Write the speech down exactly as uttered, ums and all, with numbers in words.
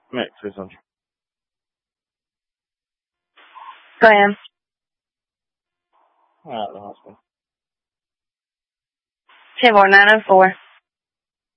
Max, say something. Go ahead. All right, the hospital. ten four nine oh four.